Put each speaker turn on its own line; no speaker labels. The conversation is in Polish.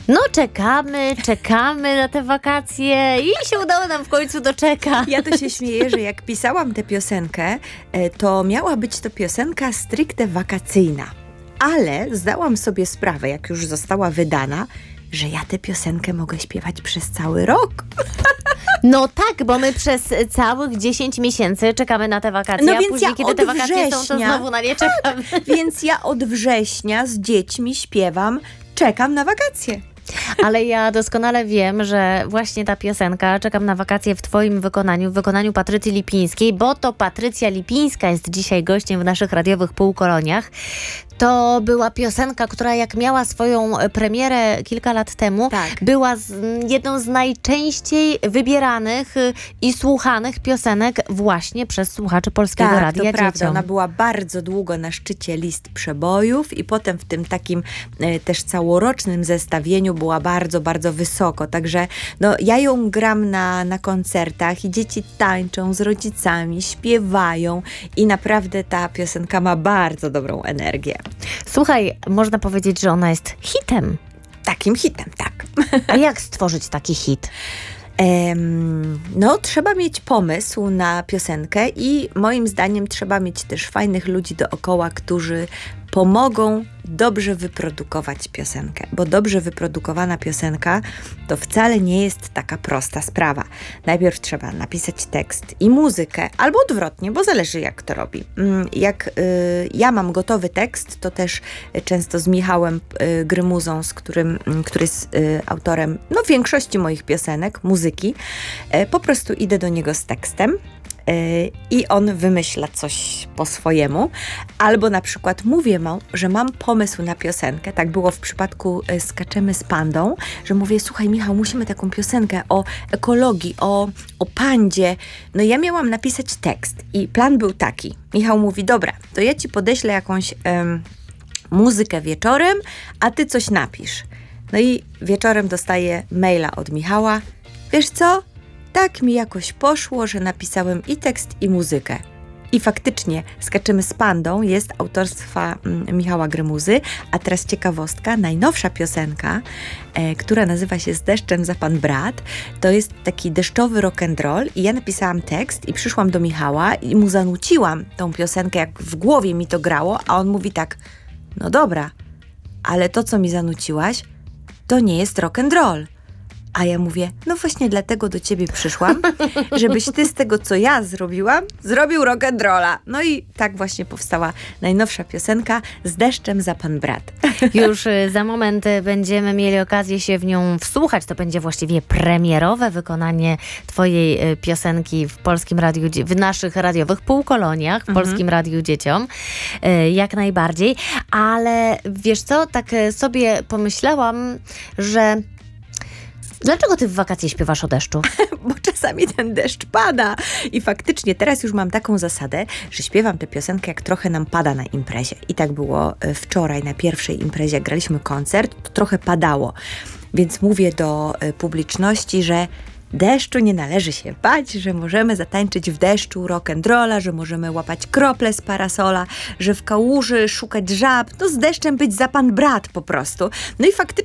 No czekamy na te wakacje i się udało nam w końcu doczekać.
Ja to się śmieję, że jak pisałam tę piosenkę, to miała być to piosenka stricte wakacyjna. Ale zdałam sobie sprawę, jak już została wydana, że ja tę piosenkę mogę śpiewać przez cały rok.
No tak, bo my przez całych 10 miesięcy czekamy na te wakacje,
No
a
więc
później,
ja
kiedy
od
te wakacje są, to
września-
znowu na nie czekamy.
Więc ja od września z dziećmi śpiewam, czekam na wakacje.
Ale ja doskonale wiem, że właśnie ta piosenka Czekam na wakacje w twoim wykonaniu, w wykonaniu Patrycji Lipińskiej, bo to Patrycja Lipińska jest dzisiaj gościem w naszych radiowych półkoloniach. To była piosenka, która jak miała swoją premierę kilka lat temu,
Tak.
była jedną z najczęściej wybieranych i słuchanych piosenek właśnie przez słuchaczy Polskiego
Tak,
Radia
to prawda.
Dzieciom.
Ona była bardzo długo na szczycie list przebojów i potem w tym takim też całorocznym zestawieniu była bardzo, bardzo wysoko. Także no, ja ją gram na koncertach i dzieci tańczą z rodzicami, śpiewają i naprawdę ta piosenka ma bardzo dobrą energię.
Słuchaj, można powiedzieć, że ona jest hitem.
Takim hitem, tak.
A jak stworzyć taki hit?
No, trzeba mieć pomysł na piosenkę i moim zdaniem trzeba mieć też fajnych ludzi dookoła, którzy pomogą dobrze wyprodukować piosenkę, bo dobrze wyprodukowana piosenka to wcale nie jest taka prosta sprawa. Najpierw trzeba napisać tekst i muzykę, albo odwrotnie, bo zależy jak to robi. Jak ja mam gotowy tekst, to też często z Michałem Grymuzą, który jest autorem większości moich piosenek, muzyki, po prostu idę do niego z tekstem. I on wymyśla coś po swojemu, albo na przykład mówię mu, że mam pomysł na piosenkę, tak było w przypadku Skaczemy z pandą, że mówię, słuchaj Michał, musimy taką piosenkę o ekologii, o pandzie. No ja miałam napisać tekst i plan był taki. Michał mówi, dobra, to ja ci podeślę jakąś muzykę wieczorem, a ty coś napisz. No i wieczorem dostaję maila od Michała, wiesz co? Tak mi jakoś poszło, że napisałem i tekst, i muzykę. I faktycznie Skaczemy z pandą jest autorstwa Michała Grymuzy, a teraz ciekawostka, najnowsza piosenka, która nazywa się Z deszczem za pan brat, to jest taki deszczowy rock'n'roll i ja napisałam tekst i przyszłam do Michała i mu zanuciłam tą piosenkę, jak w głowie mi to grało, a on mówi tak, no dobra, ale to co mi zanuciłaś, to nie jest rock'n'roll. A ja mówię, no właśnie dlatego do ciebie przyszłam, żebyś ty z tego, co ja zrobiłam, zrobił rock'n'rolla. No i tak właśnie powstała najnowsza piosenka Z deszczem za pan brat.
Już za moment będziemy mieli okazję się w nią wsłuchać. To będzie właściwie premierowe wykonanie twojej piosenki w Polskim Radiu, w naszych radiowych półkoloniach, w Polskim Radiu Dzieciom. Jak najbardziej. Ale wiesz co, tak sobie pomyślałam, że dlaczego ty w wakacje śpiewasz o deszczu?
Bo czasami ten deszcz pada. I faktycznie teraz już mam taką zasadę, że śpiewam tę piosenkę, jak trochę nam pada na imprezie. I tak było wczoraj na pierwszej imprezie, jak graliśmy koncert, to trochę padało. Więc mówię do publiczności, że deszczu nie należy się bać, że możemy zatańczyć w deszczu rock'n'rolla, że możemy łapać krople z parasola, że w kałuży szukać żab, no z deszczem być za pan brat po prostu. No i faktycznie